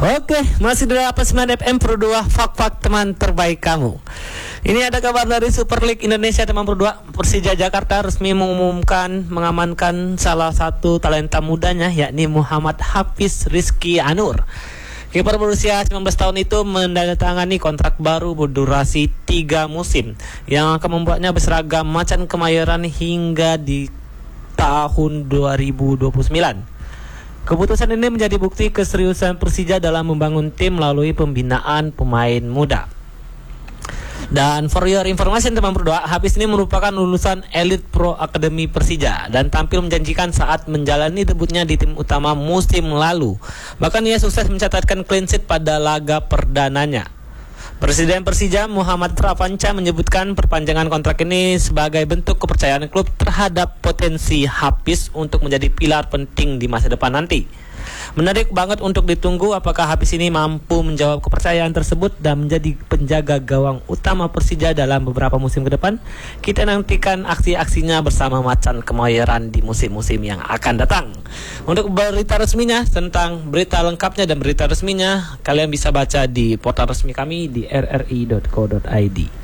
Oke, masih di 89 FM Pro 2, fak-fak teman terbaik kamu. Ini ada kabar dari Super League Indonesia teman Pro 2. Persija Jakarta resmi mengamankan salah satu talenta mudanya, yakni Muhammad Hafiz Rizky Anur. Kiper berusia 19 tahun itu menandatangani kontrak baru berdurasi 3 musim yang akan membuatnya berseragam Macan Kemayoran hingga di tahun 2029. Keputusan ini menjadi bukti keseriusan Persija dalam membangun tim melalui pembinaan pemain muda. Dan for your information teman berdua, Hafiz ini merupakan lulusan Elite Pro Academy Persija dan tampil menjanjikan saat menjalani debutnya di tim utama musim lalu. Bahkan ia sukses mencatatkan clean sheet pada laga perdananya. Presiden Persija Muhammad Prapanca menyebutkan perpanjangan kontrak ini sebagai bentuk kepercayaan klub terhadap potensi Hafiz untuk menjadi pilar penting di masa depan nanti. Menarik banget untuk ditunggu apakah Hafiz ini mampu menjawab kepercayaan tersebut dan menjadi penjaga gawang utama Persija dalam beberapa musim ke depan. Kita nantikan aksi-aksinya bersama Macan Kemayoran di musim-musim yang akan datang. Untuk berita resminya tentang berita lengkapnya dan berita resminya, kalian bisa baca di portal resmi kami di rri.co.id.